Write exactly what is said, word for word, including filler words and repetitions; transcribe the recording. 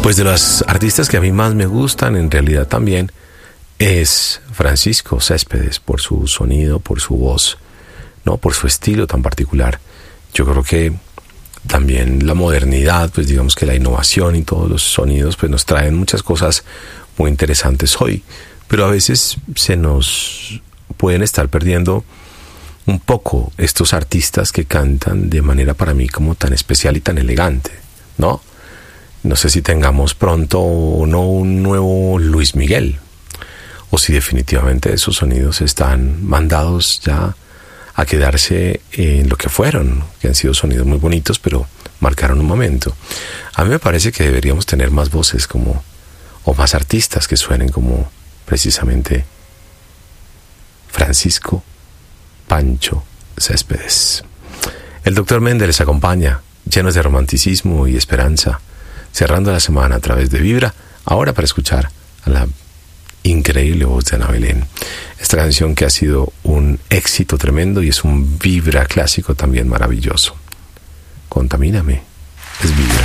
Pues de los artistas que a mí más me gustan, en realidad también, es Francisco Céspedes, por su sonido, por su voz, ¿no? Por su estilo tan particular. Yo creo que también la modernidad, pues digamos que la innovación y todos los sonidos, pues nos traen muchas cosas muy interesantes hoy, pero a veces se nos pueden estar perdiendo un poco estos artistas que cantan de manera para mí como tan especial y tan elegante, ¿no? No sé si tengamos pronto o no un nuevo Luis Miguel, o si definitivamente esos sonidos están mandados ya a quedarse en lo que fueron, que han sido sonidos muy bonitos, pero marcaron un momento. A mí me parece que deberíamos tener más voces como, o más artistas que suenen como precisamente Francisco Pancho Céspedes. El doctor Méndez les acompaña, llenos de romanticismo y esperanza, cerrando la semana a través de Vibra, ahora para escuchar a la increíble voz de Ana Belén. Esta canción que ha sido un éxito tremendo y es un Vibra clásico también maravilloso. Contamíname, es Vibra.